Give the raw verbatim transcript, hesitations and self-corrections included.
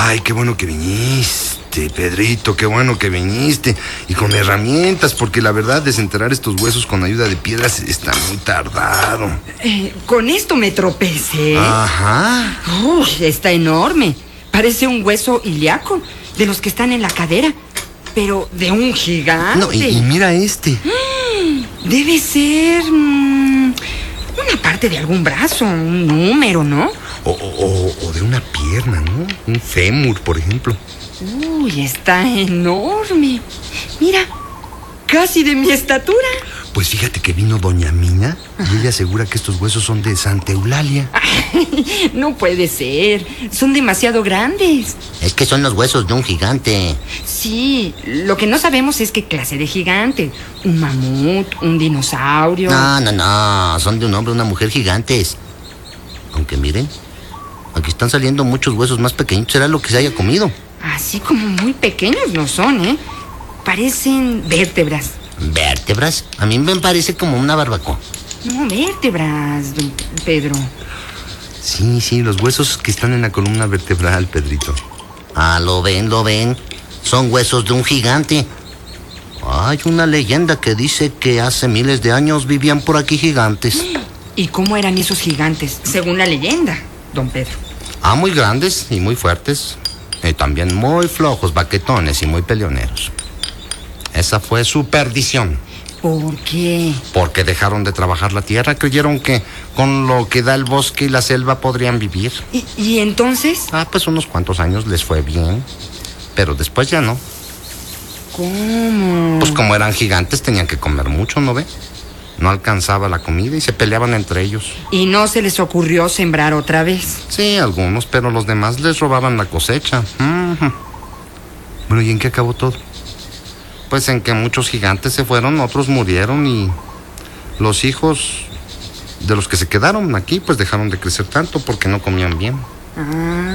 Ay, qué bueno que viniste, Pedrito, qué bueno que viniste. Y con herramientas, porque la verdad, desenterrar estos huesos con ayuda de piedras está muy tardado. Eh, con esto me tropecé. Ajá. Uy, está enorme. Parece un hueso ilíaco, de los que están en la cadera, pero de un gigante. No, y, y mira este. Debe ser mmm, una parte de algún brazo, un número, ¿no? O, o, o de una pierna, ¿no? Un fémur, por ejemplo. Uy, está enorme. Mira, casi de mi estatura. Pues fíjate que vino doña Mina y ella asegura que estos huesos son de Santa Eulalia. Ay, no puede ser. Son demasiado grandes. Es que son los huesos de un gigante. Sí, lo que no sabemos es qué clase de gigante. Un mamut, un dinosaurio. No, no, no. Son de un hombre y una mujer gigantes. Aunque miren, aquí están saliendo muchos huesos más pequeños. ¿Será lo que se haya comido? Así como muy pequeños no son, ¿eh? Parecen vértebras. ¿Vértebras? A mí me parece como una barbacoa. No, vértebras, don Pedro. Sí, sí, los huesos que están en la columna vertebral, Pedrito. Ah, lo ven, lo ven. Son huesos de un gigante. Hay una leyenda que dice que hace miles de años vivían por aquí gigantes. ¿Y cómo eran esos gigantes, según la leyenda, don Pedro? Ah, muy grandes y muy fuertes. Y también muy flojos, baquetones y muy peleoneros. Esa fue su perdición. ¿Por qué? Porque dejaron de trabajar la tierra. Creyeron que con lo que da el bosque y la selva podrían vivir. ¿Y, y entonces? Ah, pues unos cuantos años les fue bien. Pero después ya no. ¿Cómo? Pues como eran gigantes tenían que comer mucho, ¿no ve? No alcanzaba la comida y se peleaban entre ellos. ¿Y no se les ocurrió sembrar otra vez? Sí, algunos, pero los demás les robaban la cosecha. Uh-huh. Bueno, ¿y en qué acabó todo? Pues en que muchos gigantes se fueron, otros murieron y los hijos de los que se quedaron aquí pues dejaron de crecer tanto porque no comían bien. Ah.